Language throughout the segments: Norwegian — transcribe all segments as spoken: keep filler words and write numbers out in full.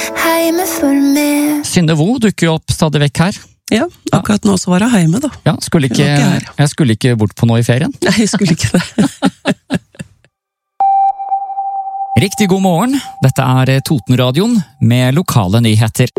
Heime for meg. Synne Vo dukker jo opp stadig vekk her. Ja, akkurat nå så var jeg hjemme da. Ja, skulle ikke, Jeg var ikke her. jeg skulle ikke bort på noe i ferien. Nei, jeg skulle ikke det. Riktig god morgen, dette er Totenradioen med lokale nyheter.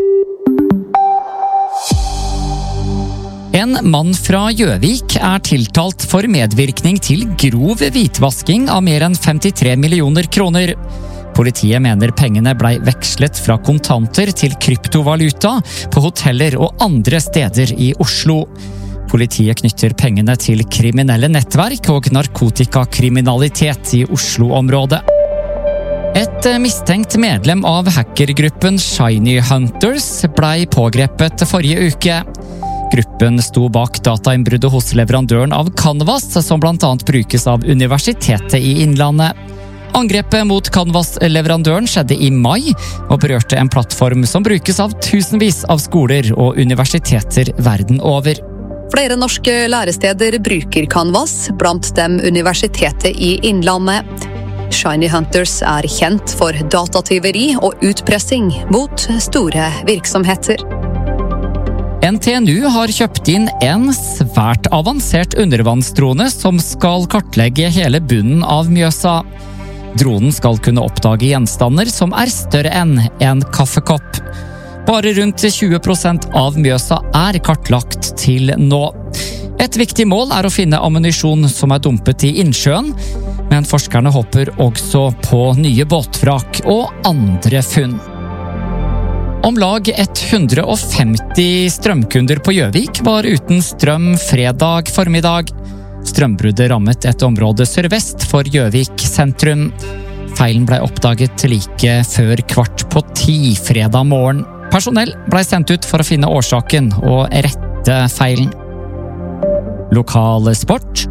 En mann fra Gjøvik er tiltalt for medvirkning til grov hvitvasking av mer enn femtitre millioner kroner. Politiet mener pengene blei vekslet fra kontanter til kryptovaluta på hoteller og andre steder i Oslo. Politiet knytter pengene til kriminelle nettverk og narkotikakriminalitet i Oslo-området. Et mistenkt medlem av hackergruppen Shiny Hunters blei pågrepet forrige uke. Gruppen sto bak datainnbruddet hos leverandøren av Canvas, som blant annet brukes av Universitetet i Innlandet. Angrepet mot Canvas-leverandøren skjedde i mai, og berørte en plattform som brukes av tusenvis av skoler og universiteter verden over. Flere norske læresteder bruker Canvas, blant dem Universitetet i Innlandet. Shiny Hunters er kjent for datatyveri og utpressing mot store virksomheter. N T N U har kjøpt inn en svært avansert undervannsdrone som skal kartlegge hele bunnen av Mjøsa. Dronen skal kunne oppdage gjenstander som er større enn en kaffekopp. Bare rundt tjue prosent av Mjøsa er kartlagt til nå. Et viktig mål er å finne ammunisjon som er dumpet i innsjøen, men forskerne håper også på nye båtvrak og andre funn. Om lag hundre og femti strømkunder på Gjøvik var uten strøm fredag formiddag. Strømbruddet rammet et område sørvest for Gjøvik sentrum. Feilen ble oppdaget like før kvart på ti fredag morgen. Personell ble sendt ut for å finne årsaken og rette feilen. Lokal sport.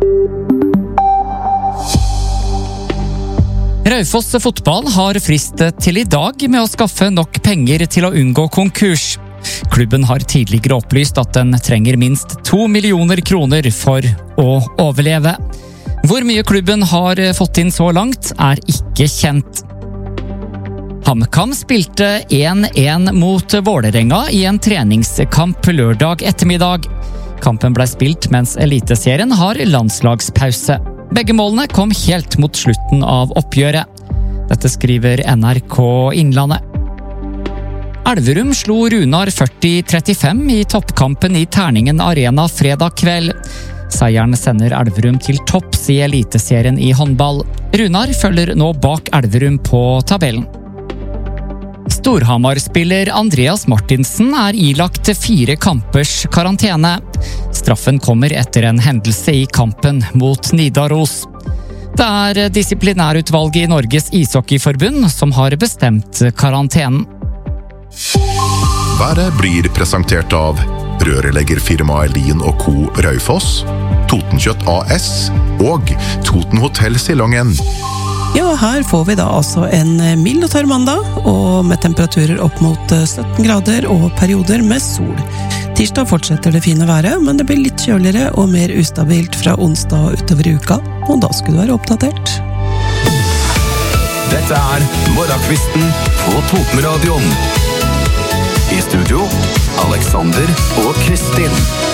Raufoss fotball har frist til i dag med å skaffe nok penger til å unngå konkurs. Klubben har tidligere opplyst at den trenger minst to millioner kroner for å overleve. Hvor mye klubben har fått inn så langt, er ikke kjent. HamKam spilte én én mot Vålerenga i en treningskamp lørdag ettermiddag. Kampen ble spilt mens Eliteserien har landslagspause. Begge målene kom helt mot slutten av oppgjøret. Dette skriver N R K Innlandet. Elverum slo Runar førti trettifem i toppkampen i Terningen Arena fredag kveld. Seieren sender Elverum til topps i Eliteserien i håndball. Runar følger nå bak Elverum på tabellen. Storhamar-spiller Andreas Martinsen er ilagt fire kampers karantene. Straffen kommer etter en hendelse i kampen mot Nidaros. Det er disiplinærutvalget i Norges ishockeyforbund som har bestemt karantenen. Været blir presentert av rørleggerfirmaet Lien og Co. Raufoss, Totenkjøtt A S og Toten Hotell Silongen. Ja, her får vi da altså en mild og tørr mandag, og med temperaturer opp mot sytten grader og perioder med sol. Tirsdag fortsetter det fine været, men det blir litt kjøligere og mer ustabilt fra onsdag utover i uka, og da skal du være oppdatert. Dette er Morgenkvisten på Totenradioen. I studio, Alexander og Kristin.